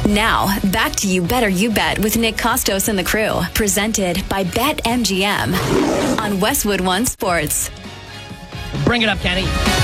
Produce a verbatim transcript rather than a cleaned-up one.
Now, back to You Better You Bet with Nick Costos and the crew. Presented by BetMGM on Westwood One Sports. Bring it up, Kenny.